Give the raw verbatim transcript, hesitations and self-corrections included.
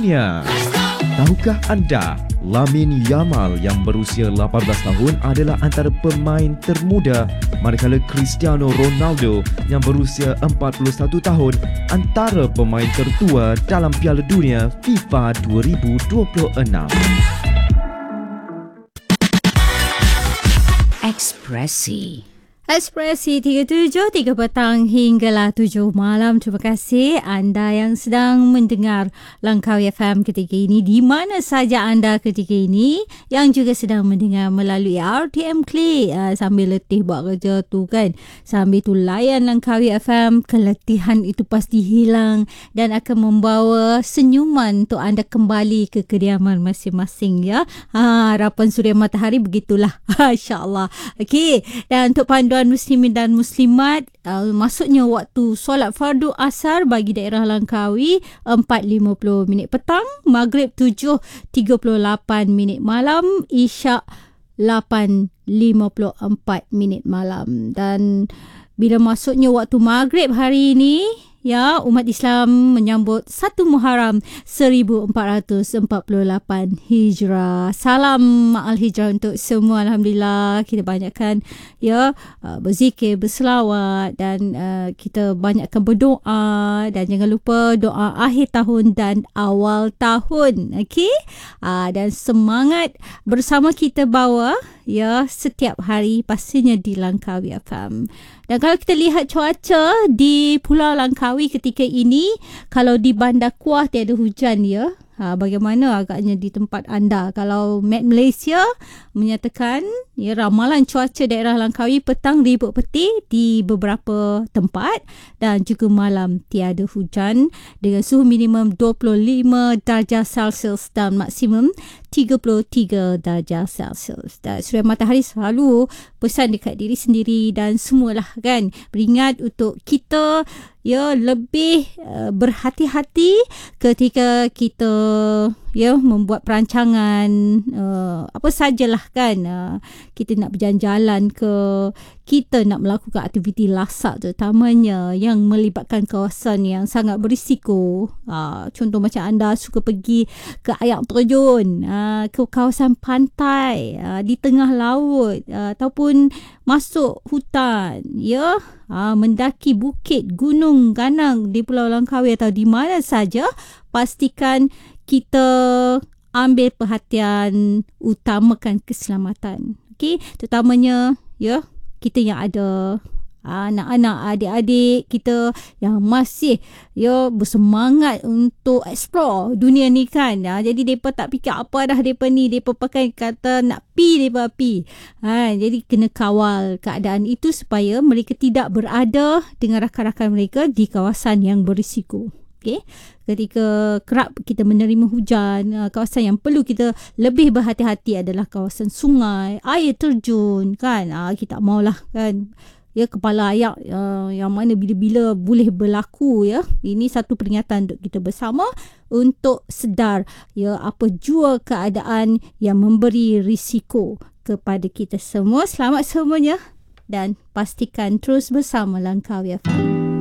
dunia. Tahukah anda, Lamine Yamal yang berusia lapan belas tahun adalah antara pemain termuda, manakala Cristiano Ronaldo yang berusia empat puluh satu tahun antara pemain tertua dalam Piala Dunia FIFA dua ribu dua puluh enam. Ekspresi Ekspresi tiga puluh tujuh, tiga petang hinggalah tujuh malam. Terima kasih anda yang sedang mendengar Langkawi F M ketika ini, di mana saja anda ketika ini, yang juga sedang mendengar melalui R T M Klik uh, sambil letih buat kerja tu kan. Sambil tu layan Langkawi F M, keletihan itu pasti hilang dan akan membawa senyuman untuk anda kembali ke kediaman masing-masing ya. Ha, harapan suria matahari begitulah. InsyaAllah. Okey, dan untuk panduan muslimin dan muslimat, uh, maksudnya waktu solat fardu asar bagi daerah Langkawi empat lima puluh minit petang, maghrib tujuh tiga puluh lapan minit malam, isyak lapan lima puluh empat minit malam. Dan bila masuknya waktu maghrib hari ini, ya, umat Islam menyambut satu Muharram seribu empat ratus empat puluh lapan Hijrah. Salam ma'al hijrah untuk semua. Alhamdulillah, kita banyakkan ya uh, berzikir, berselawat dan uh, kita banyakkan berdoa, dan jangan lupa doa akhir tahun dan awal tahun. Okey? Uh, dan semangat bersama kita bawa ya setiap hari pastinya di Langkawi F M. Dan kalau kita lihat cuaca di Pulau Langkawi ketika ini, kalau di Bandar Kuah tiada hujan ya. Ha, bagaimana agaknya di tempat anda? Kalau Met Malaysia menyatakan ya, ramalan cuaca daerah Langkawi petang ribut peti di beberapa tempat dan juga malam tiada hujan dengan suhu minimum dua puluh lima darjah Celsius dan maksimum tiga puluh tiga darjah Celsius. Dan suria matahari selalu pesan dekat diri sendiri dan semualah kan, beringat untuk kita ya lebih uh, berhati-hati ketika kita ya membuat perancangan uh, apa sajalah kan, uh, kita nak berjalan-jalan ke, kita nak melakukan aktiviti lasak terutamanya yang melibatkan kawasan yang sangat berisiko. Uh, contoh macam anda suka pergi ke air terjun, uh, ke kawasan pantai, uh, di tengah laut, uh, ataupun masuk hutan ya, uh, mendaki bukit, gunung, ganang di Pulau Langkawi atau di mana saja, pastikan kita ambil perhatian, utamakan keselamatan. Okey, terutamanya ya kita yang ada anak-anak, adik-adik kita yang masih ya bersemangat untuk explore dunia ni kan. Ha, jadi mereka tak fikir apa dah mereka ni, mereka pakai kata nak pi, mereka pi. Ha, jadi kena kawal keadaan itu supaya mereka tidak berada dengan rakan-rakan mereka di kawasan yang berisiko. Okay. Ketika kerap kita menerima hujan, kawasan yang perlu kita lebih berhati-hati adalah kawasan sungai, air terjun kan. Ha, kita tak maulah kan ya kepala ayak uh, yang mana bila-bila boleh berlaku ya. Ini satu peringatan untuk kita bersama untuk sedar ya apa jua keadaan yang memberi risiko kepada kita semua. Selamat semuanya dan pastikan terus bersama Langkawi F M.